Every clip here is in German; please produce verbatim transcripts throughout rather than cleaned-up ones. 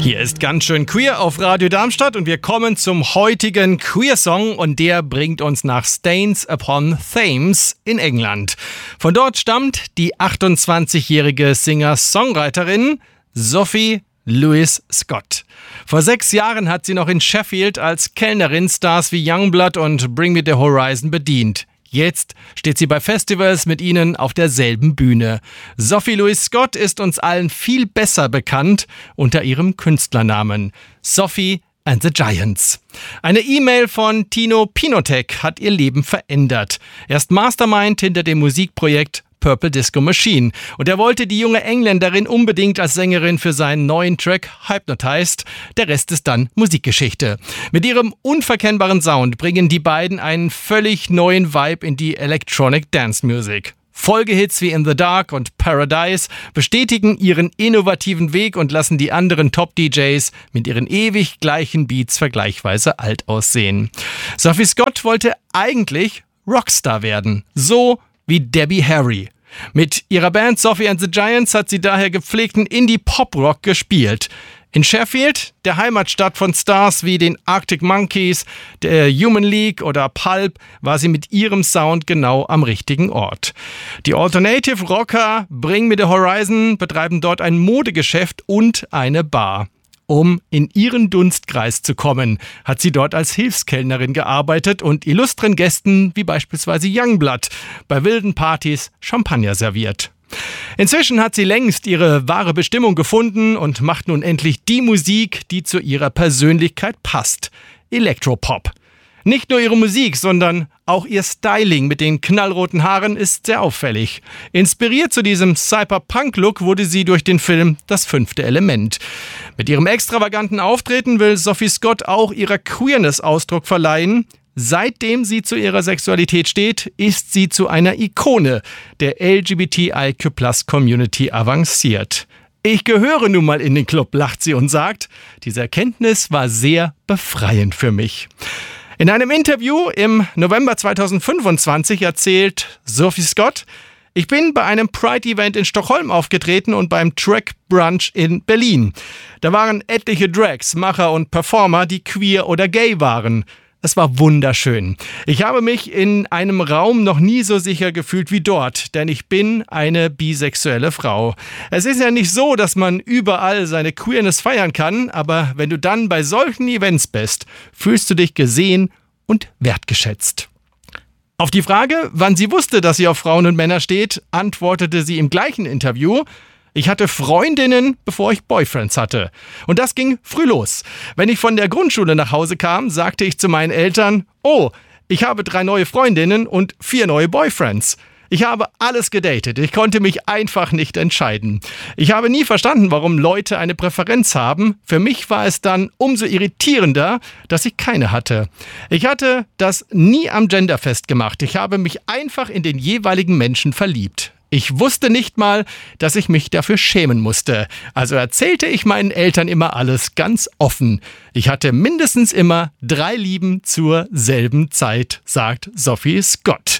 Hier ist ganz schön queer auf Radio Darmstadt und wir kommen zum heutigen Queer-Song und der bringt uns nach Staines upon Thames in England. Von dort stammt die achtundzwanzigjährige Singer-Songwriterin Sophie Louise Scott. Vor sechs Jahren hat sie noch in Sheffield als Kellnerin Stars wie Youngblood und Bring Me the Horizon bedient. Jetzt steht sie bei Festivals mit ihnen auf derselben Bühne. Sophie Louise Scott ist uns allen viel besser bekannt unter ihrem Künstlernamen Sophie and the Giants. Eine E-Mail von Tino Pinotek hat ihr Leben verändert. Er ist Mastermind hinter dem Musikprojekt Purple Disco Machine. Und er wollte die junge Engländerin unbedingt als Sängerin für seinen neuen Track Hypnotized. Der Rest ist dann Musikgeschichte. Mit ihrem unverkennbaren Sound bringen die beiden einen völlig neuen Vibe in die Electronic Dance Music. Folgehits wie In the Dark und Paradise bestätigen ihren innovativen Weg und lassen die anderen Top-D Js mit ihren ewig gleichen Beats vergleichsweise alt aussehen. Sophie Scott wollte eigentlich Rockstar werden. So wie Debbie Harry. Mit ihrer Band Sophie and the Giants hat sie daher gepflegten Indie-Pop-Rock gespielt. In Sheffield, der Heimatstadt von Stars wie den Arctic Monkeys, der Human League oder Pulp, war sie mit ihrem Sound genau am richtigen Ort. Die Alternative Rocker Bring Me the Horizon betreiben dort ein Modegeschäft und eine Bar. Um in ihren Dunstkreis zu kommen, hat sie dort als Hilfskellnerin gearbeitet und illustren Gästen wie beispielsweise Youngblood bei wilden Partys Champagner serviert. Inzwischen hat sie längst ihre wahre Bestimmung gefunden und macht nun endlich die Musik, die zu ihrer Persönlichkeit passt. Elektropop. Nicht nur ihre Musik, sondern auch ihr Styling mit den knallroten Haaren ist sehr auffällig. Inspiriert zu diesem Cyberpunk-Look wurde sie durch den Film Das fünfte Element. Mit ihrem extravaganten Auftreten will Sophie Scott auch ihrer Queerness Ausdruck verleihen. Seitdem sie zu ihrer Sexualität steht, ist sie zu einer Ikone der L G B T I Q Plus Community avanciert. Ich gehöre nun mal in den Club, lacht sie und sagt, diese Erkenntnis war sehr befreiend für mich. In einem Interview im November zweitausendfünfundzwanzig erzählt Sophie Scott, ich bin bei einem Pride-Event in Stockholm aufgetreten und beim Drag Brunch in Berlin. Da waren etliche Drags, Macher und Performer, die queer oder gay waren. Es war wunderschön. Ich habe mich in einem Raum noch nie so sicher gefühlt wie dort, denn ich bin eine bisexuelle Frau. Es ist ja nicht so, dass man überall seine Queerness feiern kann, aber wenn du dann bei solchen Events bist, fühlst du dich gesehen und wertgeschätzt. Auf die Frage, wann sie wusste, dass sie auf Frauen und Männer steht, antwortete sie im gleichen Interview: Ich hatte Freundinnen, bevor ich Boyfriends hatte. Und das ging früh los. Wenn ich von der Grundschule nach Hause kam, sagte ich zu meinen Eltern, oh, ich habe drei neue Freundinnen und vier neue Boyfriends. Ich habe alles gedatet. Ich konnte mich einfach nicht entscheiden. Ich habe nie verstanden, warum Leute eine Präferenz haben. Für mich war es dann umso irritierender, dass ich keine hatte. Ich hatte das nie am Gender festgemacht. Ich habe mich einfach in den jeweiligen Menschen verliebt. Ich wusste nicht mal, dass ich mich dafür schämen musste. Also erzählte ich meinen Eltern immer alles ganz offen. Ich hatte mindestens immer drei Lieben zur selben Zeit, sagt Sophie Scott.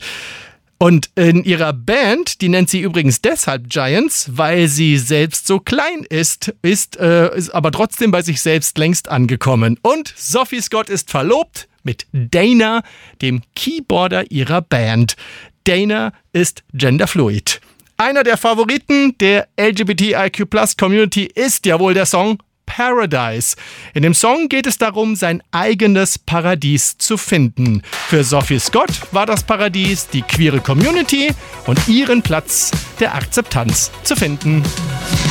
Und in ihrer Band, die nennt sie übrigens deshalb Giants, weil sie selbst so klein ist, ist, äh, ist aber trotzdem bei sich selbst längst angekommen. Und Sophie Scott ist verlobt mit Dana, dem Keyboarder ihrer Band. Dana ist genderfluid. Einer der Favoriten der L G B T I Q Plus Community ist ja wohl der Song Paradise. In dem Song geht es darum, sein eigenes Paradies zu finden. Für Sophie Scott war das Paradies die queere Community und ihren Platz der Akzeptanz zu finden.